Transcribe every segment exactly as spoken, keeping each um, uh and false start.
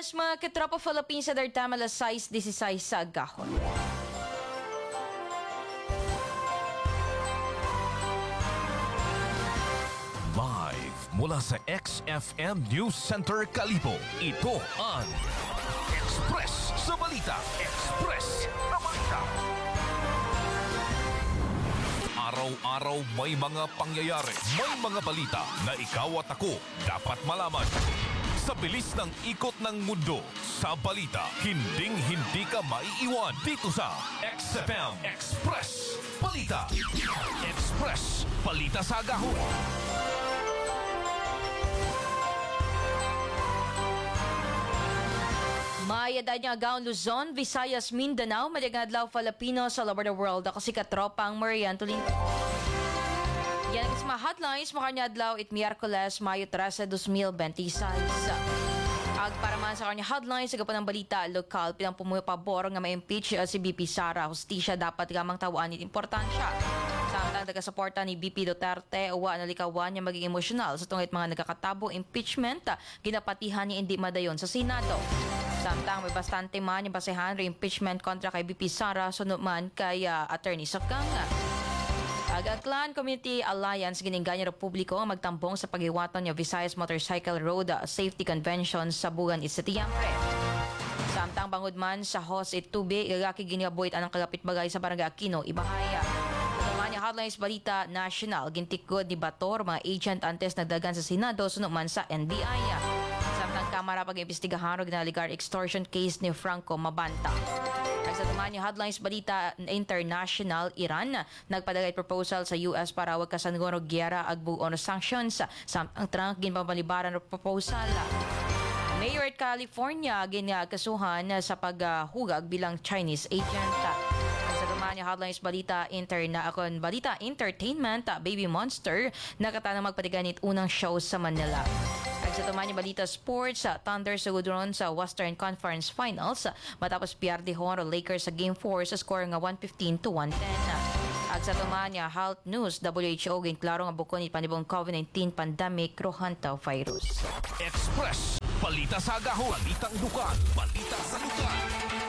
Express, mga katropa Philippines sa dartama alas sais disisay sa agahon. Live mula sa X F M News Center Kalibo, ito ang Express sa Balita. Express sa Balita. Araw-araw may mga pangyayari, may mga balita na ikaw at ako dapat malaman. Sa bilis ng ikot ng mundo, sa balita, hinding-hindi ka maiiwan dito sa X F M Express Balita. Express Balita sa Agahon. Mayadad niya agaw Luzon, Visayas, Mindanao, Madagadlaw, Filipino sa all over the world. Ako si katropang Marian Tolentino. Yan ang mga headlines mo kanya adlaw it Miyerkules, Mayo trese, dos mil veintiséis. Ag para man sa kanya headlines, sa ng balita lokal, pilang pumuyo pabor nga ma-impeach uh, si B P Sara. Hustisya dapat gamang tawaan it importansya. Samtang taga-suporta ni B P Duterte, uwa na likawan niya maging emosyonal sa tungit mga nagkakatabo impeachment, uh, ginapatihan niya hindi madayon sa Senado. Samtang may bastante man yung basehan re-impeachment kontra kay B P Sara, sunod man kay uh, Attorney Sakang. Agaklan Community Alliance giningganyo ng publiko ang magtambong sa paghiwaton niya Visayas Motorcycle Road Safety Convention sa buwan it Setiembre. Samtang bangod man sa Hos it Tubi, igaki giniaboy anang kagapit bagay sa Barangay Aquino, Ibahaya. Naman niya Headlines Balita National, gintikod ni Bator, mga agent antes nagdagan sa Senado, sunod man sa N B I. Samtang kamara pag-imbestigahan og naligar extortion case ni Franco Mabanta. Sa naman yung Headlines Balita International, Iran nagpadagay proposal sa U S para wag kasangon og giyera ag buon sanctions. Samtang Trump ginpamalibaran og proposal. Mayor at California ginakasuhan sa paghugag bilang Chinese agent. Sa naman yung Headlines Balita Interna akon Balita Entertainment, Baby Monster nakatanang magpatiganit unang show sa Manila. Sa tuman yung Balita Sports, Thunder sugudron sa Western Conference Finals matapos piyardihon ang Lakers sa Game four sa score nga one fifteen to one ten. At sa tuman yung Health News, W H O ginklaro nga bukon ni panibong COVID nineteen pandemic coronavirus. Express Balita sa Agahon. Balitang lukan, balita sa lukan.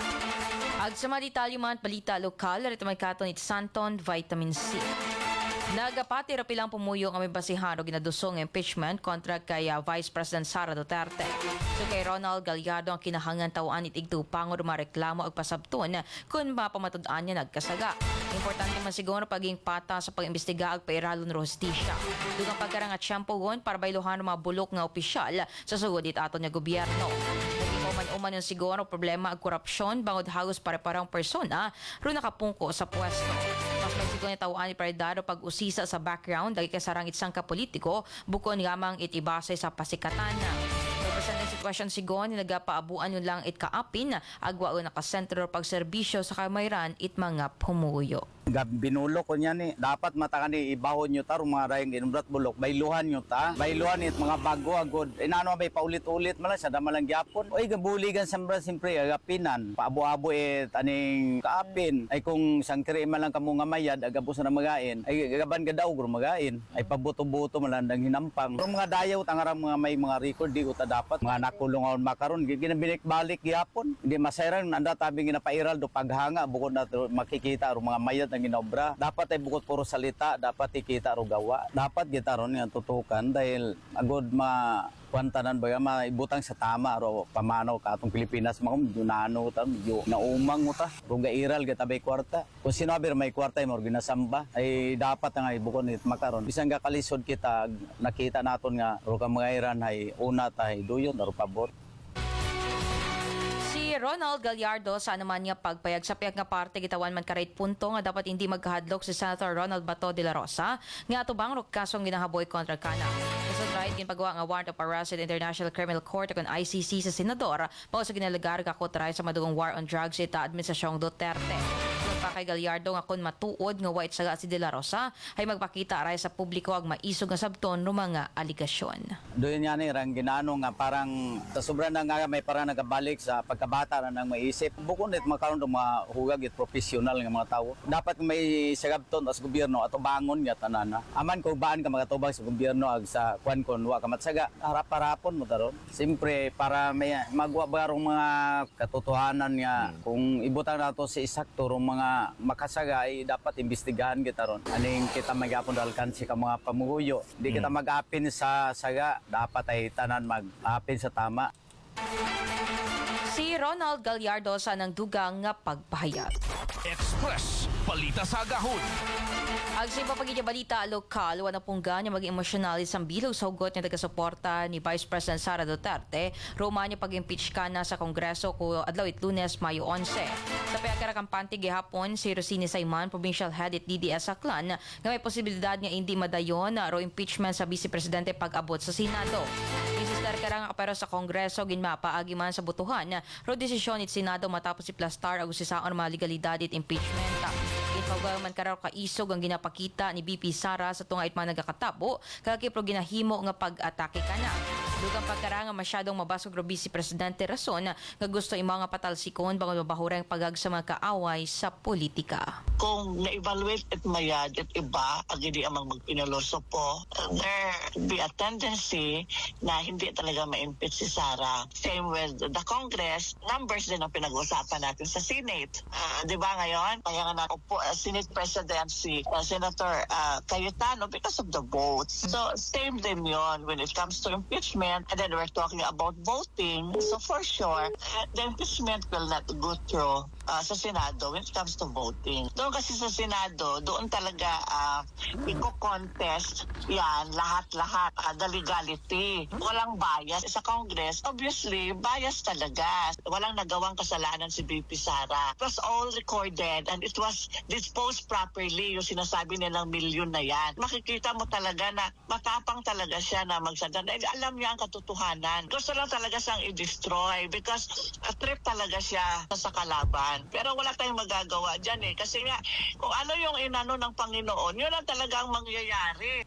At sa mga detalye man, balita lokal, rito may katon it Santon Vitamin C. Nagapati rapilang pumuyo ang may basihan o ginadusong impeachment kontra kay uh, Vice President Sara Duterte. So kay Ronald Gallardo ang kinahangan tawaan itigdo pangod mareklamo ag pasabton kung mapamatud-an niya nagkasaga. Importante man siguro paging pata sa pag-imbestiga ag pairalon ro hustisya. Dugang pagkarang at siyampugon para bailuhan ng mga bulok nga opisyal sa sugod it aton nga gobyerno. Uman-uman yung siguro problema ag korupsyon bangod hagos pare-parang persona ro nakapungko sa pwesto. Mas magsiguro ni tawaan ni Paredaro pag-usisa sa background dahil kasarang itsang kapolitiko bukon gamang itibase sa pasikatan. Represent ng sitwasyon sigon nagapaabuan yun lang it kaapin agwa o nakasentro pagserbisyo sa kamayran it mga pumuyo. Binulo ko niya ni dapat mata ni ibahon nyo ta mga rayong ginumbrat bulok bailuhan nyo ta bailuhan it mga bago agod inano bay paulit-ulit man sa damalang gyapon oy gabuligan sambra simpre agapinan paabo-abo it aning kaapin ay kung sangkri man lang kamo nga mayad agabos na magain ay gaban gadaw guro magain ay pabuto-buto man lang hinampang pero mga dayaw tangarang mga may mga record di uta dapat mga nakulungaon makaron ginabilik-balik gyapon hindi masayrang anda tabing ginapairal do paghanga bukod na makikita ro mga mayad ginobra dapat ay bukod puro salita dapat ikita ro gawa dapat gitaron nga tutukan dahil agod ma kwantanan ba maibutang sa tama ro pamanaw ka atong Pilipinas mga dunano ta medyo naumang mo ta ro gairal gatabay kwarta kung sinabi may kwarta mo ginasamba ay dapat nga ibukod nit makaron bisan ga kalisod kita nakita naton nga ro ka mga iran ay una ta ay duyon ro pabor. Si Ronald Gallardo sa naman niya pagpayag sa piyag nga parte gitawan man karayt punto nga dapat hindi magkahadlok si Senator Ronald Bato de la Rosa nga atubang ro kasong ginahaboy kontra kana. Sa right ginpagawa nga warrant of arrest sa International Criminal Court kon I C C sa senador mao sa ginalagar ka kotray sa madugong war on drugs ita administrasyong Duterte. pa kay Gallardo nga kun matuod nga white saga si De La Rosa ay magpakita aray sa publiko ag maisog nga sabton ng mga aligasyon. Doon yan eh, rang ginano nga parang sa sobra na nga may parang nagabalik sa pagkabata na nang maisip. Bukod it makaroon ng mga hugag at profesional nga mga tao. Dapat may sagabton as gobyerno at bangon nga tanan. Aman kung baan ka magatubag sa gobyerno ag sa kwan kon wa ka matsaga harap-harapon mo daron. Siyempre para may magwa barong mga katotohanan nga kung ibutang nato si isakto rong mga makasaga ay dapat imbestigahan kita ron. Aning kita magapon alkansi ka mga pamuhuyo. Di kita mag-apin sa saga, dapat ay tanan mag-apin sa tama. Si Ronald Gallardo sa nang dugang nga pagpahayag. Express, balita sa agahon. Ang sa ipapagiging balita lokal, wala pungga niya maging emotionalis ang bilog sa hugot niya taga-suporta ni Vice President Sara Duterte. Roma niya pag-impeach ka na sa Kongreso ko adlaw it Lunes, Mayo eleven. Sa pagkarakampante gihapon, si Rosini Saiman, Provincial Head at D D S Aklan, nga may posibilidad nga hindi madayon ro impeachment sa Vice Presidente pag-abot sa Senado. Insistar ka nga pero sa Kongreso ginmapaagi man sa butuhan ro desisyon it Senado matapos si Plastar ag usisaon mga legalidad it impeachment. Ipagawa man karaw kaisog ang ginapakita ni B P Sara sa tungait mga nagakatabo kaki pro ginahimo nga pag-atake kana. Dugang pagkaranga masyadong mabasog ro Vice Presidente rason nga gusto imo nga patalsikon bangon mabahurang pagag sa mga kaaway sa politika. Kung na-evaluate at mayad at iba, ang hindi amang magpinaloso po, there be a tendency na hindi talaga ma-impeach si Sara. Same with the Congress, numbers din ang pinag-uusapan natin sa Senate. Uh, di ba ngayon, kaya nga nakupo uh, Senate President si uh, Senator uh, Cayetano because of the votes. So same din yon when it comes to impeachment, and then we're talking about voting. So for sure, uh, the impeachment will not go through uh, sa Senado when it comes to voting. Doon kasi sa Senado, doon talaga uh, i-contest yan, lahat-lahat, uh, the legality. Walang bias. Sa Congress, obviously, bias talaga. Walang nagawang kasalanan si B P Sara. It was all recorded and it was disposed properly, yung sinasabi nilang milyon na yan. Makikita mo talaga na matapang talaga siya na magsada. Alam niya ang katotohanan. Gusto lang talaga siyang i-destroy because a trip talaga siya sa kalaban. Pero wala tayong magagawa dyan eh. Kasi nga, kung ano yung inano ng Panginoon, yun ang talagang mangyayari.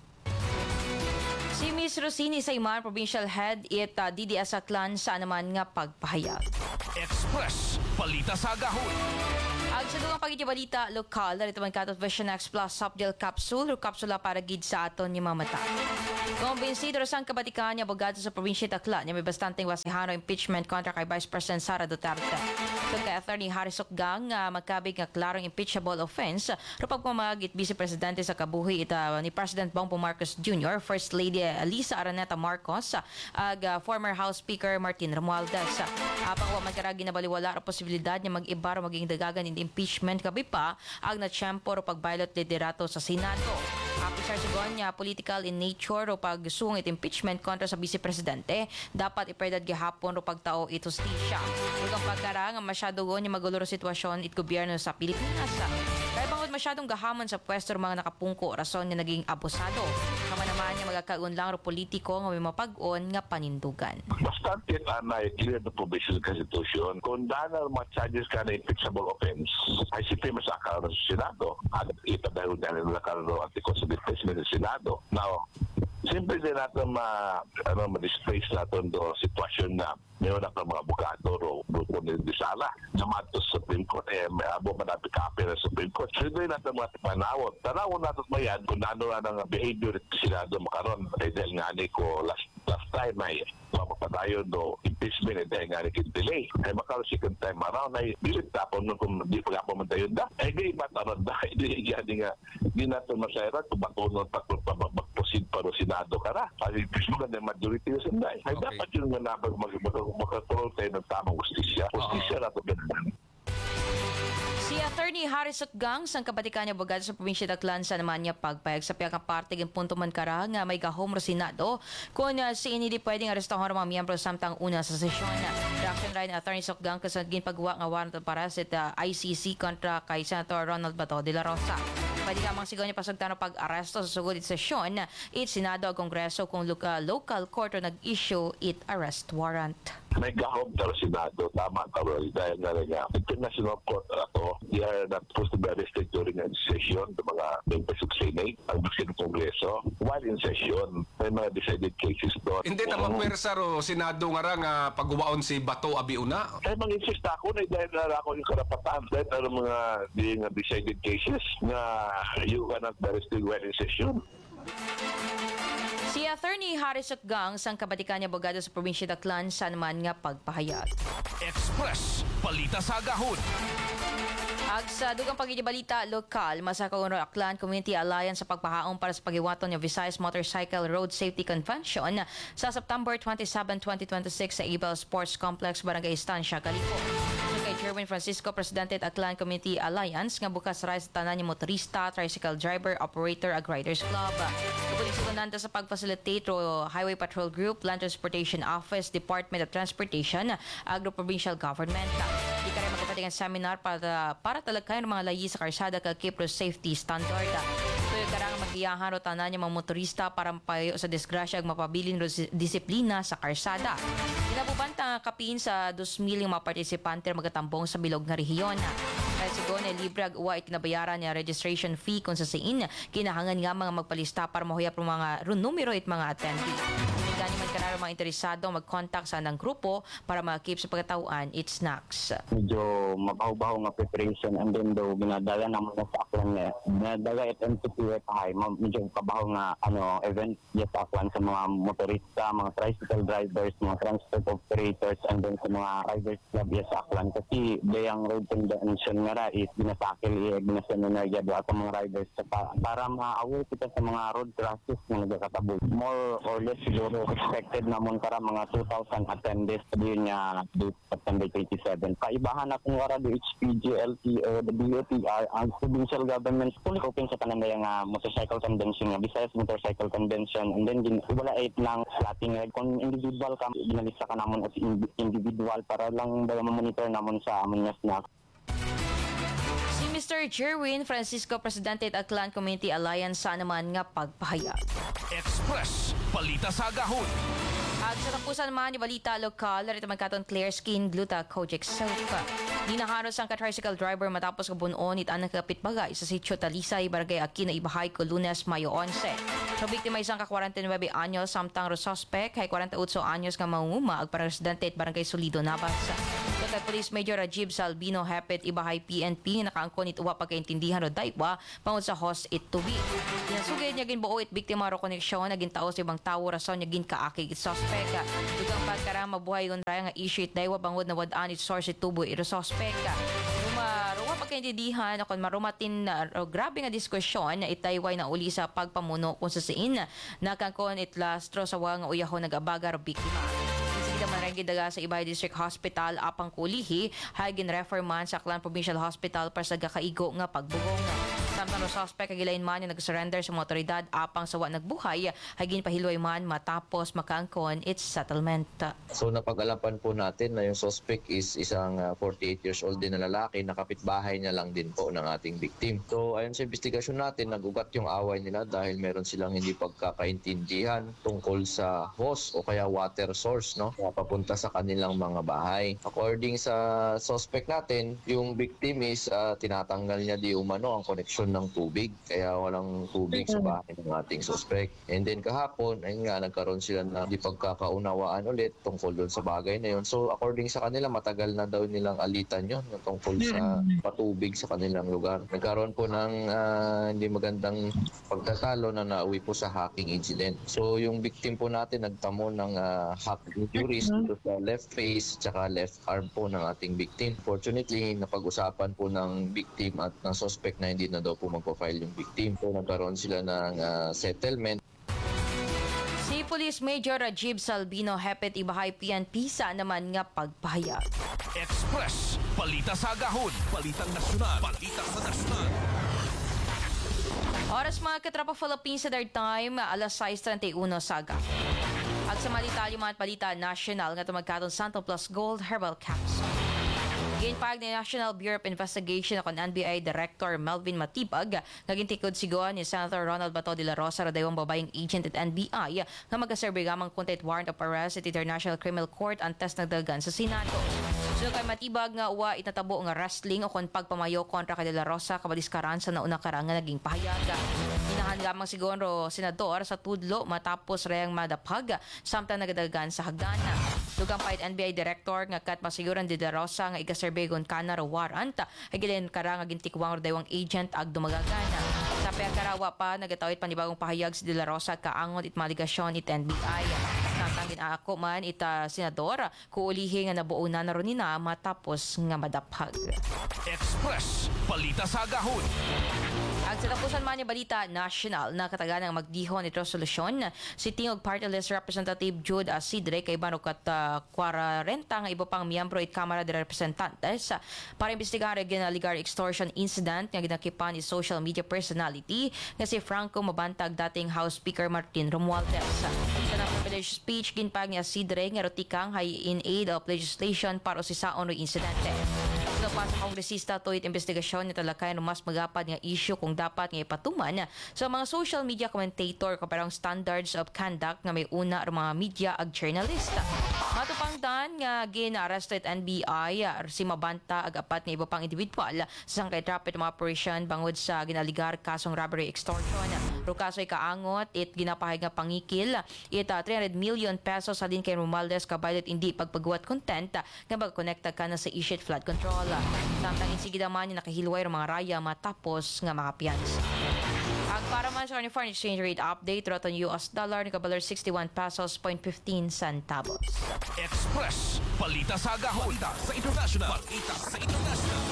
Si Miz Rosini Saiman, Provincial Head it uh, D D S Aklan sa naman nga pagpahayag. Express, balita sa agahon. Ang sa dugang pagkikibalita lokal, narito man katot Vision X Plus Subdel Capsule o kapsula para gid sa aton ni mamata. Kumbinsido sang kabatikan niya abogado sa probinsya Takla niya may bastanteng wasihano impeachment kontra kay Vice President Sara Duterte. So kay Attorney Harry Sukgang uh, magkabig nga klarong impeachable offense rupag pamagit Vice Presidente sa kabuhi ita ni President Bongbong Marcos Junior, First Lady Lisa Araneta Marcos, ag uh, former House Speaker Martin Romualdez. Apang uh, wa man karagi na baliwala ang posibilidad niya mag-iba o maging dagagan in impeachment kabi pa ag na tiyempo o pagbilot liderato sa Senado. Officer sigon niya political in nature o pagsungit impeachment kontra sa Vice Presidente dapat iperdad gihapon o pagtao ito stisya. Huwag pagkarang ang masyado niya maguluro sitwasyon it gobyerno sa Pilipinas. Kaya bangod masyadong gahamon sa pwesto mga nakapungko rason niya naging abusado. Kama naman niya magkakaun lang o politiko nga may mapag-on nga panindugan. Bastante na i-clear the provision of the Constitution. Kung dahil na mga charges ka na impeachable offense, ay si Prima sa akaw sa Senado. At ipadayo dahil na akaw at ikot sa displacement ng Senado. Now, simple din natin ma, ano, ma-displace natin do sitwasyon na mayroon na mga abogado o grupo ni Sara na matos sa Supreme Court. Eh, may abo manabi kape ng Supreme Court. So, doon natin mga panawon. Tanawon natin mayan kung ano na ng behavior at Senado makaroon. Eh, dahil nga ni ko last, last time ay mapapadayon do impeachment eh, dahil nga ni delay. Eh, makaroon second time around ay bilit tapon nung kung di pa nga pamadayon da. Eh, di ba taron da? Hindi nga di natin masayra kung matunon pa kung mag-proceed pa rin Senado ka na. Kasi gusto ka na majority yung sanday. Ay, Okay. dapat yung nga nabag magkakulong tayo ng tamang justisya. Justisya na ito ganun. Si Attorney Harry Sukgang sang kabatikan niya abogado sa probinsya Taclan sa naman niya pagpayag sa piyakang parte ng punto man kara nga may gahom ro Senado kung uh, si inili pwedeng arestahon mga miyembro samtang una sa sesyon. Reaction right ni Attorney Sukgang kasad ginpagawa nga warrant of arrest at uh, I C C kontra kay Senator Ronald Bato de la Rosa. Pwede kamang sigaw niya pasagtano pag-aresto sa sugod it sesyon it Senado o Kongreso kung local, local court o nag-issue it arrest warrant. May gahom taro Senado, tama taro dahil nga nga international court ato, they are not supposed to be arrested during a session ng mga members of Senate, ang biskin ng Kongreso. While in session, may mga decided cases doon. Hindi na magwersa ro Senado nga ra nga paggubaon si Bato Abiuna. Kaya mag-insist ako na dahil na ako yung karapatan dahil ano mga di nga decided cases na you cannot be arrested while in session. Si Attorney Harry Sutgang sang kabatikan niya abogado sa probinsya Daklan sa naman nga pagpahayag. Express, balita sa agahon. Ag sa dugang paggibalita lokal, masakaw ng Aklan Community Alliance sa pagpahaong para sa paghiwaton ng Visayas Motorcycle Road Safety Convention sa September twenty-seventh, twenty twenty-six sa Ibel Sports Complex, Barangay Estancia, Calico. So kay Jerwin Francisco, Presidente at Aklan Community Alliance, nga bukas ray sa tanan ni motorista, tricycle driver, operator, ag Riders Club. Kapulis ko sa pag-facilitate ro Highway Patrol Group, Land Transportation Office, Department of Transportation, Agro Provincial Government. Di ka rin magkatating seminar para, para talagay ng mga layi sa karsada kag keep road safety standard. So yung karang magiyahan ro tanan niya mga motorista para mapayo sa disgrasya ag mapabilin ro disiplina sa karsada. Pinapubanta kapin sa two mil yung mga partisipante magatambong sa bilog nga rehiyon. Kahit sigon ay libre ag uwa itinabayaran niya registration fee kung sa siin kinahangan nga mga magpalista para mahuyap ng mga numero it mga attendee. Gani man kanaro mga interesado mag-contact sa anang grupo para makip sa pagkatauan it's snacks. Medyo mabaho-baho nga preparation and then daw binadala naman na sa Aklan na binadala at M T P at high medyo kabaho nga ano event yes, sa Aklan sa mga motorista, mga tricycle drivers, mga transport operators and then sa mga riders club yes, sa Aklan kasi dayang road convention nga ra is binasakil i-ignition na nagyado ato mga riders sa pa, para ma-aware kita sa mga road crashes na nagkakatabog. More or less siguro expected namon para mga two thousand attendees din niya date September twenty-seven. Kaibahan akong wara do H P G, L T O, the D O T R, ang provincial government fully open sa tanan nga uh, motorcycle convention nga Visayas Motorcycle Convention and then gin wala eight lang slating like kung individual ka ginalista ka namon as individual para lang ba monitor namon sa amon nga snack. Si Mister Jerwin Francisco, Presidente at Aklan Community Alliance sa naman nga pagpahayag. Express, balita sa agahon. At sa tapusan naman yung balita lokal, narito magkaton clear skin gluta Kojic soap. Dinaharos ang ka-tricycle driver matapos kabunon it ang nakapit bagay sa sitio Talisay, Barangay Aquina, Ibahay ko Lunes, Mayo eleven. So biktima isang ka-forty-nine anyos samtang ro suspect kay forty-eight anyos nga manguma ag para residente at Barangay Solido, Navas. Kay Police Major Rajib Salbino Hepet Ibahay P N P nakaangkon it uwa pagkaintindihan ro daywa pangod sa host it tubi. Kinasugid niya ginbuo it biktima ro koneksyon naging tao sa ibang tawo rason niya gin kaakig it suspect. Dugang pagkarama buhay kun raya nga issue it daywa bangod na wad-an it source it tubo it suspect. Ruma ruma pagkaintindihan kon marumatin uh, grabe nga diskusyon na itayway na uli sa pagpamuno kung sa siin nakangkon it lastro sa wang uyahon nagabaga ro biktima. Naman rin gidaga sa Ibay District Hospital apang kulihi hagin refer man sa Aklan Provincial Hospital para sa gakaigo nga pagbugong. Samtang suspect kagilain man yung nag-surrender sa mga otoridad apang sawa nagbuhay hagin pahilway man matapos makaangkon its settlement. So napag-alapan po natin na yung suspect is isang uh, forty-eight years old din na lalaki na kapitbahay niya lang din po ng ating victim. So ayon sa investigasyon natin nagugat yung away nila dahil meron silang hindi pagkakaintindihan tungkol sa hose o kaya water source no papunta sa kanilang mga bahay. According sa suspect natin, yung victim is uh, tinatanggal niya di umano ang koneksyon ng tubig. Kaya walang tubig sa bahay ng ating suspect. And then kahapon, ayun nga, nagkaroon sila na di pagkakaunawaan ulit tungkol doon sa bagay na yun. So according sa kanila, matagal na daw nilang alitan yun tungkol sa patubig sa kanilang lugar. Nagkaroon po ng uh, hindi magandang pagtatalo na nauwi po sa hacking incident. So yung victim po natin nagtamo ng uh, hacking injuries dito sa left face at left arm po ng ating victim. Fortunately, napag-usapan po ng victim at ng suspect na hindi na daw po magpo-file yung victim. So nagkaroon sila ng uh, settlement. Si Police Major Rajib Salbino Hepet Ibahay P N P sa naman nga pagpahayag. Express, balita sa agahon. Balitang nasyonal, balita sa nasyonal. Oras mga katrapa Philippines sa third time, alas sais treinta y uno sa aga. At sa malitali mga balita national nga tumagkaton Santo Plus Gold Herbal Capsule. Ginpag ni National Bureau of Investigation kon N B I Director Melvin Matibag nga gintikod sigon ni Senator Ronald Bato de la Rosa radayong babayeng agent at N B I nga magaserbe gamang content warrant of arrest at International Criminal Court ang test nagdagan sa Senado. So kay Matibag nga uwa itatabo nga wrestling o kon pagpamayo kontra kay de la Rosa kabaliskaran sa nauna karang nga naging pahayaga. Inahan gamang siguro senador sa tudlo matapos reyang madapag samtang nagadagan sa hagdana. Dugang pahit N B I Director nga kat masiguran de la Rosa nga igaserbegon kana ro warrant ay gilin karang nga gintikwang daywang agent ag dumagagana. Sa pagkarawa pa nagatawid panibagong pahayag si de la Rosa kaangon it maligasyon it N B I. Samtang ginaako man ita senador kuulihi nga nabuo na naron nina matapos nga madapag. Express Balita sa Agahon. Ang satapusan man ni Balita National na kataganang magdihon ito solusyon si Tingog Party List Representative Jude Asidre kay Banok at uh, kwarenta nga iba pang miyembro it Kamara de Representantes para imbestigar ang ginaligar extortion incident nga ginakipan ni social media personality nga si Franco Mabantag dating House Speaker Martin Romualdez. Sa privilege speech ginpag ni Asidre nga rotikang hay in aid of legislation para si saon ro insidente. So pa sa kongresista to it investigasyon ni talakay no mas magapad nga issue kung dapat nga ipatuman sa mga social media commentator kaparang standards of conduct nga may una ang mga media ag journalista. Matupangdan nga gina-arrested N B I si Mabanta ag apat nga iba pang individual sa sangkay traffic operation bangod sa ginaligar kasong robbery extortion. Ro kasoy kaangot it ginapahig nga pangikil it uh, three hundred million pesos sa din kay Romualdez kabayad hindi pagpagawa content nga magkonekta ka na sa issued flood control. Samtang insigida man yung nakahilway ng mga raya matapos nga makapiyansa. Ang para man sa foreign exchange rate update, roton U S dollar, nakabalar sixty-one pesos point fifteen centavos. Express Balita sa Agahon. Balita sa International. Balita sa International.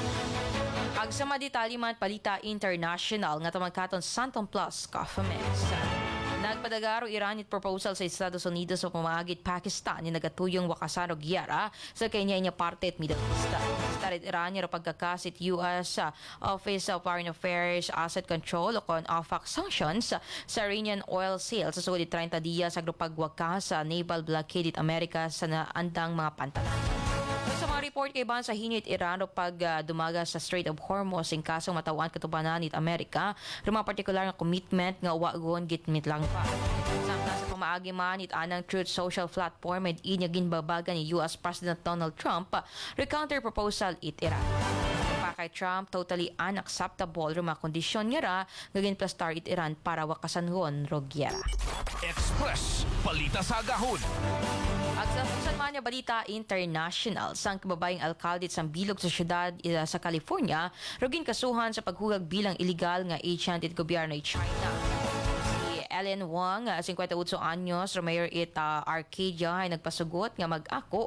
Ag sa madetali man Balita International nga tamangkaton Santon Plus Coffee Mix. Nagpadagaro Iran it proposal sa Estados Unidos sa pamagit Pakistan ni nagatuyong wakasan og giyera sa kanya niya parte at Middle East. Starit Iran niya pagkakasit U S uh, Office of Foreign Affairs Asset Control o kon O F A C sanctions sa Iranian oil sales sa sulit thirty dias sa pagwakas sa naval blockade it Amerika sa naandang mga pantalan. Sa mga report kay Ban sa hinit Iran o pag uh, dumaga sa Strait of Hormuz in kasong matawan katubanan ni Amerika, rumang partikular nga commitment nga wagon gitmit lang pa. Samtang sa pamaagi man it anang Truth Social platform at inya ginbabaga ni U S President Donald Trump recounter proposal it Iran. Pa kay Trump totally unacceptable rumang kondisyon nga ra nga ginplastar it Iran para wakasan ngon rogyera. Express Balita sa Agahon. At sa susan man niya Balita International, sang kababayang alkalde sa bilog sa syudad uh, sa California, rugin kasuhan sa paghugag bilang illegal nga agent it gobyerno ni China. Si Ellen Wang, uh, fifty-eight anyos, Mayor it uh, Arcadia ay nagpasugot nga mag-ako